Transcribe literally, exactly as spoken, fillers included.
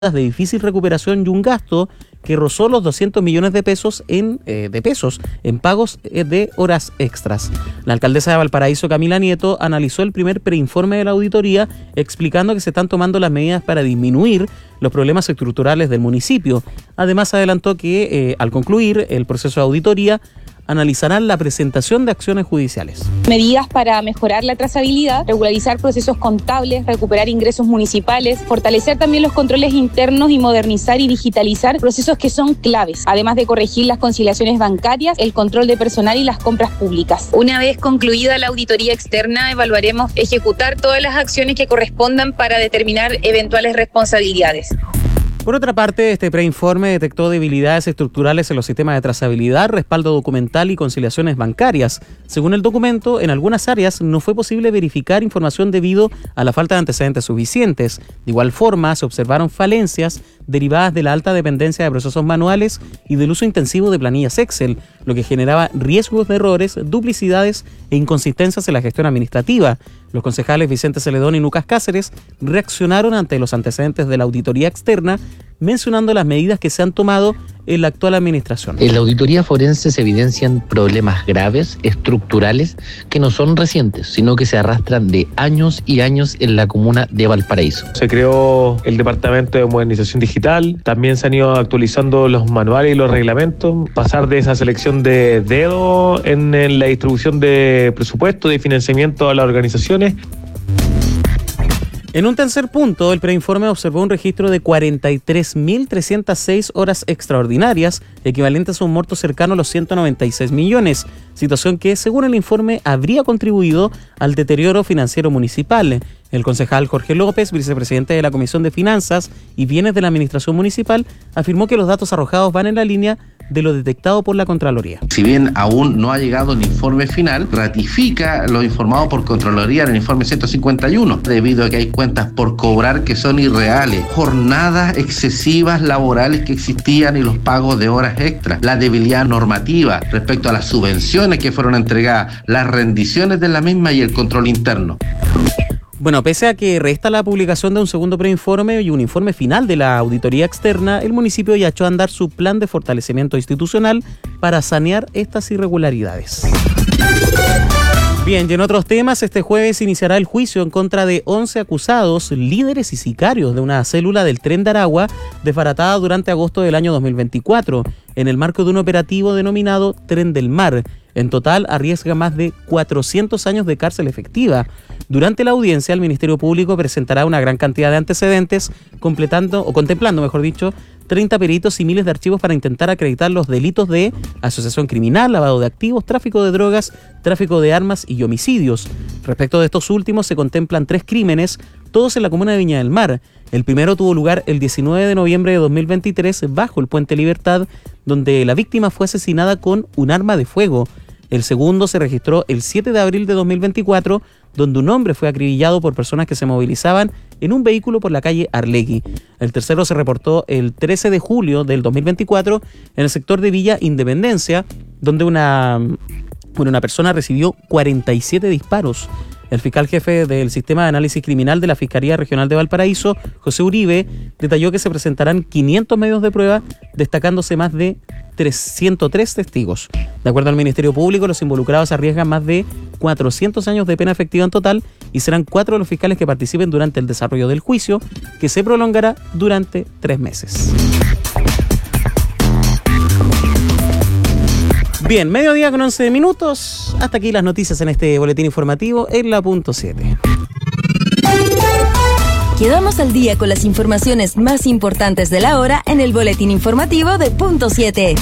de difícil recuperación y un gasto que rozó los doscientos millones de pesos en eh, de pesos en pagos eh, de horas extras. La alcaldesa de Valparaíso, Camila Nieto, analizó el primer preinforme de la auditoría, explicando que se están tomando las medidas para disminuir los problemas estructurales del municipio. Además, adelantó que eh, al concluir el proceso de auditoría, analizarán la presentación de acciones judiciales. Medidas para mejorar la trazabilidad, regularizar procesos contables, recuperar ingresos municipales, fortalecer también los controles internos y modernizar y digitalizar procesos que son claves, además de corregir las conciliaciones bancarias, el control de personal y las compras públicas. Una vez concluida la auditoría externa, evaluaremos ejecutar todas las acciones que correspondan para determinar eventuales responsabilidades. Por otra parte, este preinforme detectó debilidades estructurales en los sistemas de trazabilidad, respaldo documental y conciliaciones bancarias. Según el documento, en algunas áreas no fue posible verificar información debido a la falta de antecedentes suficientes. De igual forma, se observaron falencias derivadas de la alta dependencia de procesos manuales y del uso intensivo de planillas Excel, lo que generaba riesgos de errores, duplicidades e inconsistencias en la gestión administrativa. Los concejales Vicente Celedón y Lucas Cáceres reaccionaron ante los antecedentes de la auditoría externa, mencionando las medidas que se han tomado en la actual administración. En la auditoría forense se evidencian problemas graves, estructurales, que no son recientes, sino que se arrastran de años y años en la comuna de Valparaíso. Se creó el Departamento de Modernización Digital, también se han ido actualizando los manuales y los reglamentos, pasar de esa selección de dedo en, en la distribución de presupuesto, de financiamiento a las organizaciones. En un tercer punto, el preinforme observó un registro de cuarenta y tres mil trescientas seis horas extraordinarias, equivalentes a un monto cercano a los ciento noventa y seis millones, situación que, según el informe, habría contribuido al deterioro financiero municipal. El concejal Jorge López, vicepresidente de la Comisión de Finanzas y Bienes de la Administración Municipal, afirmó que los datos arrojados van en la línea de lo detectado por la Contraloría. Si bien aún no ha llegado el informe final, ratifica lo informado por Contraloría en el informe ciento cincuenta y uno, debido a que hay cuentas por cobrar que son irreales, jornadas excesivas laborales que existían y los pagos de horas extras, la debilidad normativa respecto a las subvenciones que fueron entregadas, las rendiciones de la misma y el control interno. Bueno, pese a que resta la publicación de un segundo preinforme y un informe final de la auditoría externa, el municipio ya echó a andar su plan de fortalecimiento institucional para sanear estas irregularidades. Bien, y en otros temas, este jueves iniciará el juicio en contra de once acusados, líderes y sicarios de una célula del Tren de Aragua desbaratada durante agosto del año dos mil veinticuatro, en el marco de un operativo denominado Tren del Mar. En total, arriesga más de cuatrocientos años de cárcel efectiva. Durante la audiencia, el Ministerio Público presentará una gran cantidad de antecedentes, completando o contemplando, mejor dicho, treinta peritos y miles de archivos para intentar acreditar los delitos de asociación criminal, lavado de activos, tráfico de drogas, tráfico de armas y homicidios. Respecto de estos últimos, se contemplan tres crímenes, todos en la comuna de Viña del Mar. El primero tuvo lugar el diecinueve de noviembre de dos mil veintitrés bajo el Puente Libertad, donde la víctima fue asesinada con un arma de fuego. El segundo se registró el siete de abril de dos mil veinticuatro, donde un hombre fue acribillado por personas que se movilizaban en un vehículo por la calle Arlegui. El tercero se reportó el trece de julio del dos mil veinticuatro en el sector de Villa Independencia, donde una, bueno, una persona recibió cuarenta y siete disparos. El fiscal jefe del Sistema de Análisis Criminal de la Fiscalía Regional de Valparaíso, José Uribe, detalló que se presentarán quinientos medios de prueba, destacándose más de trescientos tres testigos. De acuerdo al Ministerio Público, los involucrados arriesgan más de cuatrocientos años de pena efectiva en total y serán cuatro los fiscales que participen durante el desarrollo del juicio, que se prolongará durante tres meses. Bien, mediodía con once minutos. Hasta aquí las noticias en este boletín informativo en la punto siete. Quedamos al día con las informaciones más importantes de la hora en el boletín informativo de punto siete.